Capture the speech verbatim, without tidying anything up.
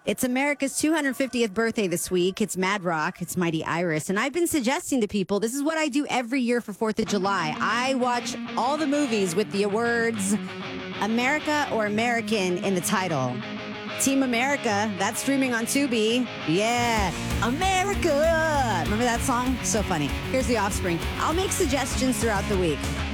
It's America's two hundred fiftieth birthday this week. It's Mad Rock. It's Mighty Iris. And I've been suggesting to people, this is what I do every year for fourth of July. I watch all the movies with the words America or American in the title. Team America, that's streaming on Tubi. Yeah, America. Remember that song? So funny. Here's The Offspring. I'll make suggestions throughout the week.